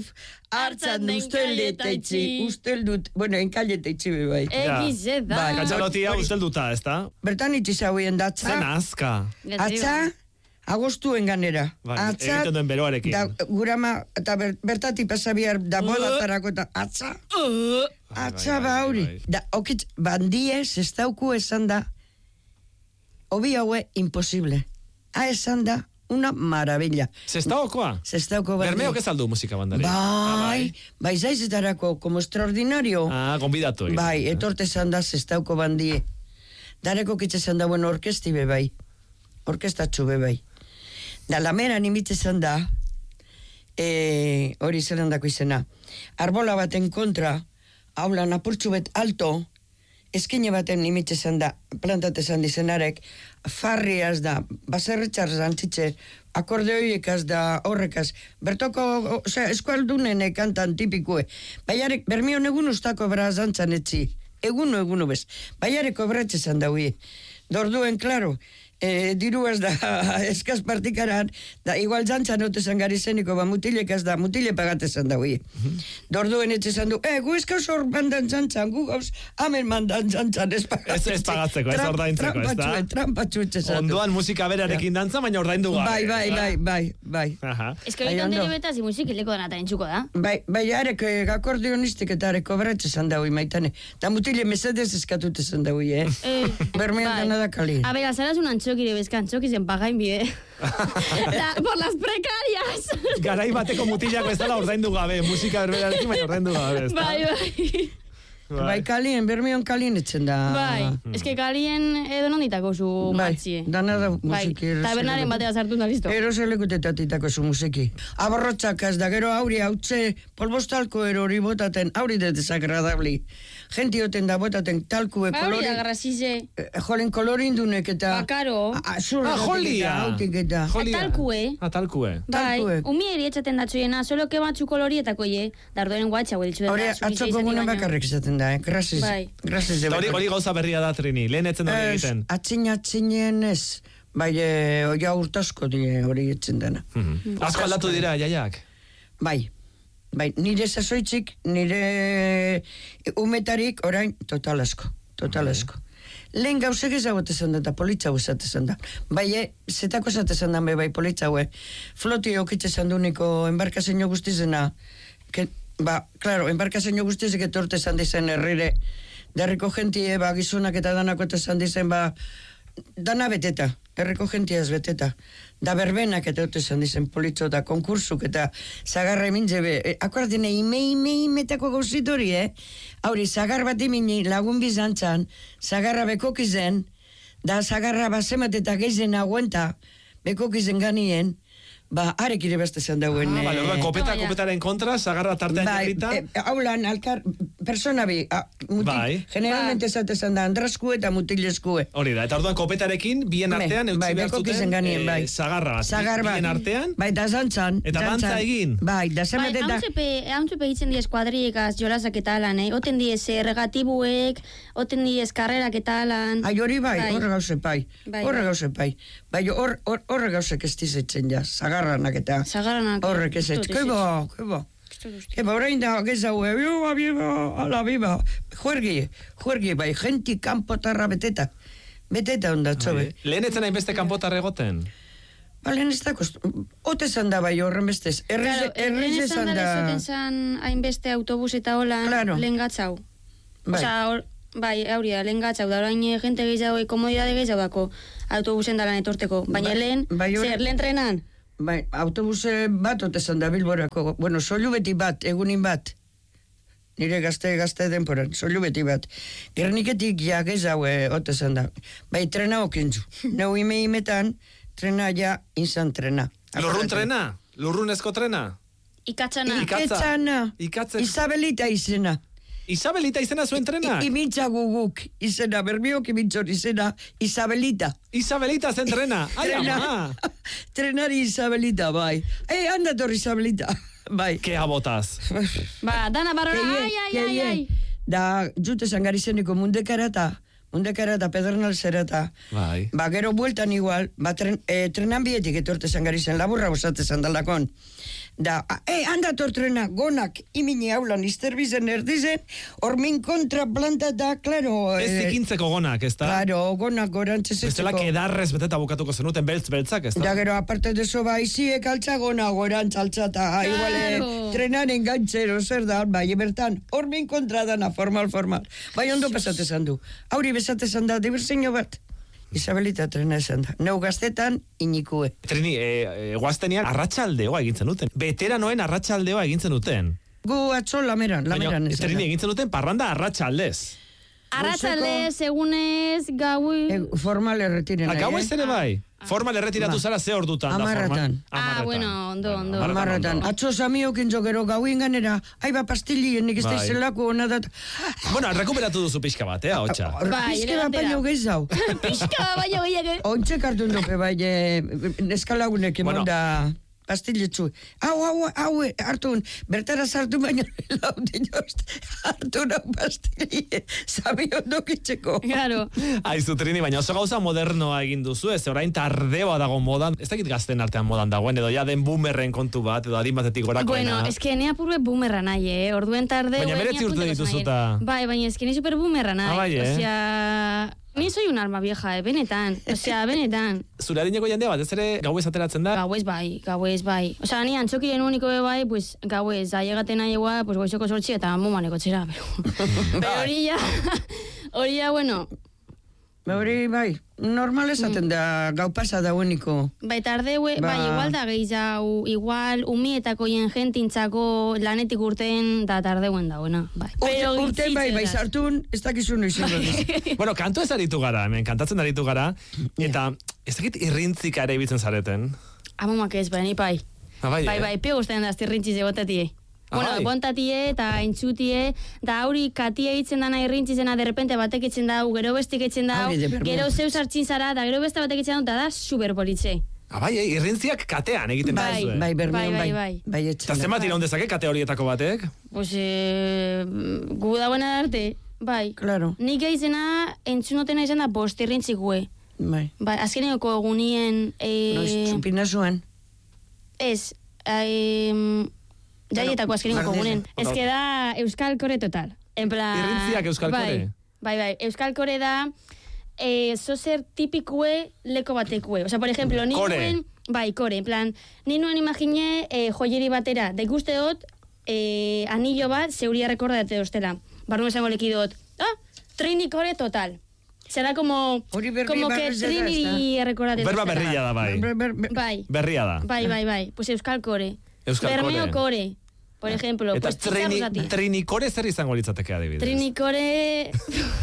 hartzan usteleta itzi, usteldut, bueno, enkaileta itzi bai. Egize da. Katxalotia ustelduta, ez da? Bertan itzi zauien datza. Zen azka. Atza, agostuen ganera. Egiten duen beroarekin. Gurama, eta bertati pasabiar da bodatarako eta atza. Atza ba hori. Da, okit, bandie, zestauku esan da, obi haue imposible. Esan da, una maravilla. Zestaukoa? Zestauko bandie. Bermeok ez aldu musika bandari. Bai, zaizetarako, como extraordinario. Gonbidatu. Bai, etorte esan da zestauko bandie. Dareko kitze esan da, bueno, orkesti be bai. Orkestatxu be bai. Da, lameran imitze esan da, hori zelandako izena, arbola baten kontra, haulan apurtxu bet alto, eskine baten imitze esan da, plantate esan dizenarek, farriaz da, baserretxar zantzitze, akordeoiek az da horrekaz, bertoko, eskualdunen kantan tipikue, baiarek, bermion egun ustako bera zantzan etzi, egunu bez, baiarek obratxe esan da hui, dorduen, klaro, diruaz da eskaz partikaran, da igual zantzan otezan gari zeniko, ba mutilek az da, mutile pagatezan da hui. Dorduen etxezan du, gu eskaz hor bandan zantzan, gu gauz, amen mandan zantzan ez pagatzeko. Ez pagatzeko, ez ordaintzeko, ez da? Trampatxu etxezan du. Ondoan musika berarekin dantza, baina ordaindu gabe. Bai. Ez que hori ondero betaz, musikileko denata entzuko da. Bai, arek akordionistik eta arek obratxezan da hui, maitane. Da mutile mesedez eskatutezan da hui, Bermean dana da kali. A ver, azaraz un antxokire bezkan, txokizen pagain bide. Por las precarias. Garai bateko mutilako ez dala ordaindu gabe, musika berberarekin baina ordaindu gabe, ez da? Bai, kalien, bermion kalien etzen da. Bai, eske kalien edo nonditako zu matxie. Dana da musiki. Tabernaren batea sartu da, listo. Eroselekutetatitako zu musiki. Aborrotzakaz da, gero hauri hautze, polbostalko hori botaten, hauri de desagradabli. Gentioten da botaten talkue kolori. Hauri da garrasize. Jolen kolorindunek eta... Bakaro. Jolia. Talkue. Bai, umieri etxaten datzuena, solo que batzu kolorietako dardoren guatxa huelitzu da. Hori atzoko gunen bakarrik izaten da, Gracias de verdad. Hori gauza berria da, Trini, lehen etzen da egiten. Atzinen ez, bai, oia urtasko hori etzen dena. Asko aldatu dira, jaiak? Bai, nire sasoitzik, nire umetarik orain total asko. Lehen gauzek ezagotezen da, eta politxau ezatezen da. Bai, zetako ezatezen da, bai, politxaue. Floti okitzezen du niko embarkazeino guztizena, claro, embarkazeino guztizek etorte esan dizen herrire, derriko gentie, gizunak eta danako esan dizen, dana beteta, herriko gentia ez beteta. Da berbenak eta esan dizen politxo da konkursuk eta zagarra emintzebe. Akuratene, imetako gauzitori, Hauri, zagar bat imini lagun bizantzan, zagarra bekokizen, da zagarra basemat eta geizen aguenta, bekokizen ganien, arek ire beste zen dauen. Kopetaren kontra, zagarra tartean jarrita. Haulan, alkar, persona bi, generalmente esatezen da, andraskue eta mutileskue. Hori da, eta orduan kopetarekin, bien artean, eutzi behar zuten, zagarra bat, bien artean. Bai, da zantzan. Eta dantza egin. Bai, da zemet eta... Hauntzupe hitzen diez kuadriekaz, jolazak eta alan, Oten diez regatibuek, oten diez karrerak eta alan. Hori bai, horre gauze pai. Bai, horre gauzek ez dizetzen ja, zagarranak eta horrek ez ez. Keba, orain da gezaue, biba, juergi, bai, genti kanpotarra beteta ondatzo, Lehen etzen hainbeste kanpotarra egoten? Lehen ez da ote zan da bai horren bestez. Lehen ezan da ezoten zan hainbeste autobus eta holan lehen gatzau. Bai, hauria, lehen gatzau, da orain jente gehiago, komodidade gehiago dako autobusen dalan etorteko. Baina lehen trenan? Bai, autobuse bat otezan da Bilborako, bueno, soilu beti bat, egunin bat, nire gazte denporan, soilu beti bat. Gerniketik ja gezaue otezan da. Bai, trena okintzu. Neu imetan, trena ja inzan trena. Lurrun trena? Lurrunezko trena? Ikatzana. Isabelita izena. Isabelita izena zuen trena? Imitza guguk izena, berbiok imitzor izena, Isabelita. Isabelita zen trena? Trenari Isabelita, bai. Andator Isabelita, bai. Kea botaz. Dana barrora, ai. Da, jute zangari zeniko mundekara eta undekara eta Pedernal zera eta. Bai. Ba, gero bueltan igual, ba, trenan bietik etortezan gari zen, laburra gozatezan dalakon. Da, handa trena, gonak, imini haulan, izterbizen erdizen, hormin kontra planta da, klaro. Ez zikintzeko gonak, ez da? Klaro, gonak gorantzezetzeko. Bestela kedarrez beteta bukatuko zenuten beltzak, ez da? Da, gero, aparte de eso, ba, iziek altza gona gorantz altzata, igual, trenaren gantzero, zer da, bai, bertan, hormin kontra dana, formal. Bai, ondo pasatezan du. Hauri besatezan da, diverseño bat. Isabelita trena esan da. Neu gaztetan, inikue. Trini, guaztenean arratsaldeoa egintzen duten. Veteranoen arratsaldeoa egintzen duten. Gu atzo lameran esan da. Trini, egintzen duten parranda arratsaldez. Arratsaldez, egunez, gaui... Formal erretiren. Gauez ere bai? Formal erretiratu zara ze ordutan? Amarratan. Bueno, ondo. Amarratan. Atzo samiokin jokero gauin ganera, ba pastilien nik ez da izelako hona dat. Bueno, rekuperatu duzu pixka bat, hotxa. Pixka bat baino gehiago. Pixka bat baino gehiago. Ontxe kartun duke bai, neskalagunek emon da... Pastiletzu. Hau, hartun, bertara sartu baina laudin jost, hartun hau pastilie, zabi ondokitzeko. Claro. Aizu, Trini, baina oso gauza modernoa egin duzu, ez orain tardeoa dago modan, ez dakit gazten artean modan dagoen, edo ja den boomerren kontu bat, edo adin batetik gorakoena. Bueno, eske nea purbe boomerra nahi, orduen tardeo. Baina meretzi urte dituzuta. Bai, baina eske ni super boomerra nahi. Bai, Osea... Ni soy un alma vieja, benetan. Osea, benetan. Zure adineko jendea bat, ez ere gauez ateratzen da? Gauez bai. Osea, ni antzokiren uniko bai, pues gauez, ailegaten nahiegoa, pues goizoko 8 eta mumaneko txera. Pero hori ya, bueno... Hori, bai, normal esaten da gau pasa da uniko. Bai, tardeue, bai, igual da gehiago, igual umietako jentintzako lanetik urten da tardeuen dagoena. Bai. Urten bai, sartun, ez dakizun izango diz. Bueno, kantu ez aritu gara, kantatzen aritu gara, eta ez dakit irrintzik ere ibitzen zareten. Amomak ez, bai, bai. Bai, pio guztien da irrintziz egotatie. Bueno, bontatie eta entzutie, da hauri katia itzen dana irrintzizena derrepente batek itzen dau, gero bestik itzen dau, gero zeu sartzin zara, da gero beste batek itzen dau, da superpolitze. Bai, irrintziak katean egiten da zuen. Bai, bermean, bai. Eta zenbat iraun dezake kate horietako batek? Pues, gu dagoena arte, bai. Claro. Nik izena entzunotena izan da bost irrintzikue. Bai. Bai, azkeneko egunien... Noiz, txupina zuen? Ez, jaietako azkeniko gunen. Ez que da Euskal Kore total. Irrintziak Euskal Kore? Bai. Euskal Kore da zozer tipikue leko batekue. Osa, por ejemplo, ni nuen... Bai, kore. En plan, ni nuen imagine joieri batera. Da ikuste dut, anillo bat, zeuria rekordate doztela. Barru esango lekidot. Trini Kore total. Será como que Trini rekordate. Berba berria da, bai. Bai. Berria da. Bai. Pues Euskal Kore. Bermeo Kore. Por ejemplo, eta pues Trinikore zer izango litzateke adibidez? Trinikore...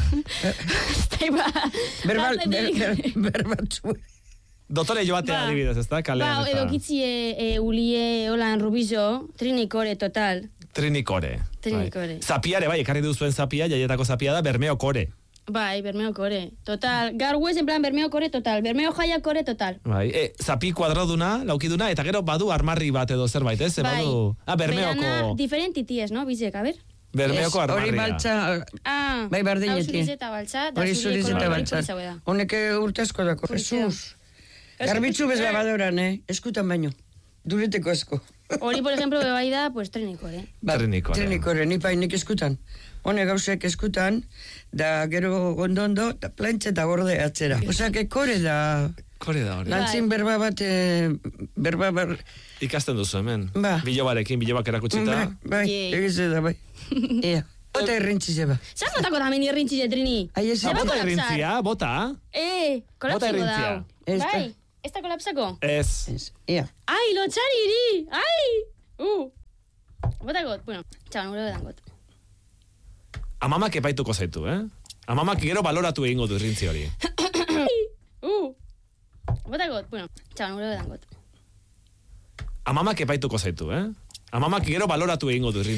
Berbatzu. Dotore joatea adibidez, ez da? Kalean eta... Edo kitzie ulie holan rubizo, Trinikore total. Trinikore. Trinikore. Zapiare, bai, ekarri duzuen zapia, jaietako zapia da, Bermeo Kore. Bai, Bermeo Kore, total. Garguez, en plan, Bermeo Kore total. Bermeo Jaia Kore total. Bai, zapi kuadraduna, laukiduna, eta gero badu armarri bat edo zerbait, ez? Bai. Bermeoko... Berana, diferenti ties, no? Bizek, a ver. Bermeoko armarria. Hori baltza... Bai, bardinetik. Hau zurizeta baltza, da zurizeta baltza. Honeke urtezko dako. Jesus. Garbitzu bez lavadoran, eskutan baino. Dureteko esko. Hori, por ejemplo, bebai da, pues, Trinikore. Trinikore, nik eskutan. Hone gauzek eskutan, da gero ondo, da plantxe eta gorde atzera. Osa, que kore da hori. Lantzin berba bat, Ikasten duzu hemen. Ba. Bilobak erakutsita. Bai, egize da, bai. Ea, bota errintzize ba. Zer botako da meni errintzize, Trini? Bota errintzia, bota. Kolapsiko da. Bai, ez da kolapsako? Ez. Ea. Ai, lotxari iri, ai! Botako, bueno, txaban, gure bedan got. Amamak epaituko zaitu, Amamak gero baloratu egingo du irrintzi hori. Botako, bueno, txaban, gure bedan got. Amamak epaituko zaitu, Amamak gero baloratu egingo du irrintzi.